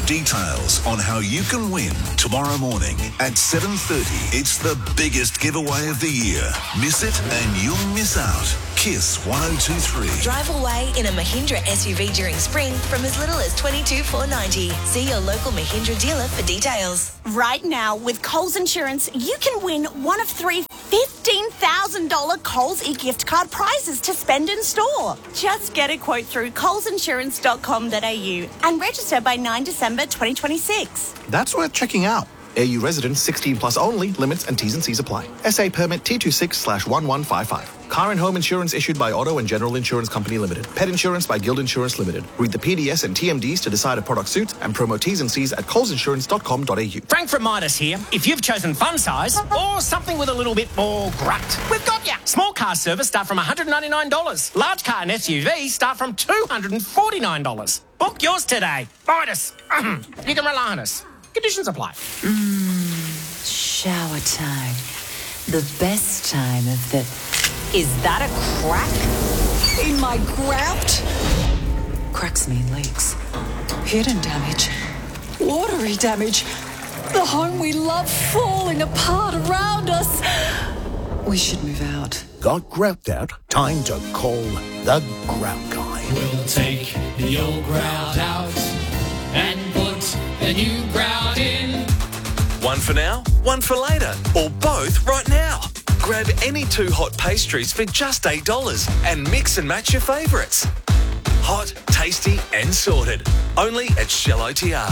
the details on how you can win tomorrow morning at 7:30. It's the biggest giveaway of the year. Miss it and you'll miss out. Kiss 102.3. Drive away in a Mahindra SUV during spring from as little as $22,490. See your local Mahindra dealer for details. Right now, with Coles Insurance, you can win one of 3 $15,000 Coles e-gift card prizes to spend in store. Just get a quote through colesinsurance.com.au and register by 9 December 2026. That's worth checking out. AU residents 16 plus only. Limits and T's and C's apply. SA permit T26/1155. Car and home insurance issued by Auto and General Insurance Company Limited. Pet insurance by Guild Insurance Limited. Read the PDS and TMDs to decide a product suits and promo T's and C's at colesinsurance.com.au. Frank from Midas here. If you've chosen fun size or something with a little bit more grunt, we've got you. Small car service start from $199. Large car and SUV start from $249. Book yours today. Midas. You can rely on us. Conditions apply. Shower time. The best time of the... Is that a crack in my grout? Cracks mean leaks. Hidden damage. Watery damage. The home we love falling apart around us. We should move out. Got grout out? Time to call the Grout Guy. We'll take the old grout out and put the new grout in. One for now, one for later, or both right now. Grab any 2 hot pastries for just $8 and mix and match your favourites. Hot, tasty and sorted. Only at Shell OTR.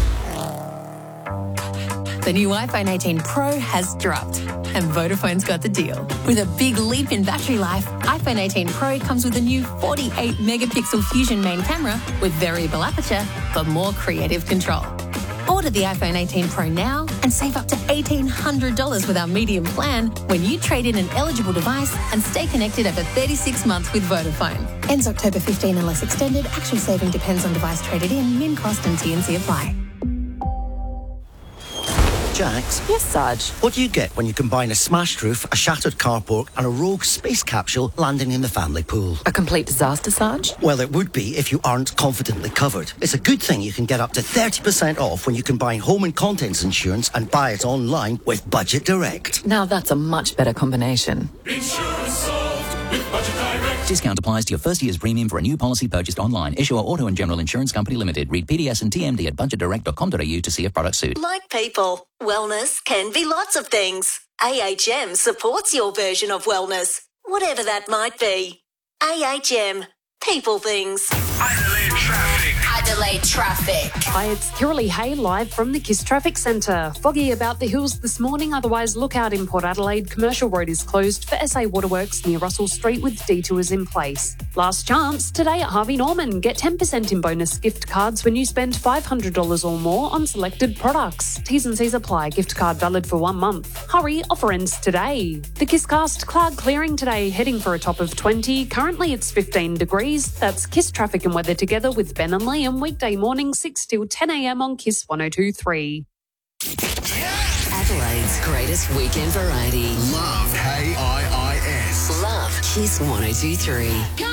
The new iPhone 18 Pro has dropped, and Vodafone's got the deal. With a big leap in battery life, iPhone 18 Pro comes with a new 48-megapixel Fusion main camera with variable aperture for more creative control. Order the iPhone 18 Pro now and save up to $1,800 with our medium plan when you trade in an eligible device and stay connected over 36 months with Vodafone. Ends October 15 unless extended. Actual saving depends on device traded in. Min cost and T&C apply. Jax, Yes, Sarge. what do you get when you combine a smashed roof, a shattered carport and a rogue space capsule landing in the family pool? A complete disaster, Sarge? Well, it would be if you aren't confidently covered. It's a good thing you can get up to 30% off when you combine home and contents insurance and buy it online with Budget Direct. Now that's a much better combination. Insurance solved with Budget Direct. Discount applies to your first year's premium for a new policy purchased online. Issuer Auto and General Insurance Company Limited. Read PDS and TMD at budgetdirect.com.au to see if product suit. Like people, wellness can be lots of things. AHM supports your version of wellness, whatever that might be. AHM, people things. Adelaide traffic. Adelaide traffic. Hi, it's Kiralee Hay live from the KISS Traffic Centre. Foggy about the hills this morning, otherwise look out in Port Adelaide. Commercial Road is closed for SA Waterworks near Russell Street with detours in place. Last chance today at Harvey Norman. Get 10% in bonus gift cards when you spend $500 or more on selected products. T's and C's apply. Gift card valid for 1 month. Hurry, offer ends today. The KISScast cloud clearing today, heading for a top of 20. Currently it's 15 degrees. That's KISS Traffic and Weather together with Ben and Liam, weekday morning 6 till 10 a.m. on KISS 102.3. Adelaide's greatest weekend variety. Love KIIS. Love KISS 102.3.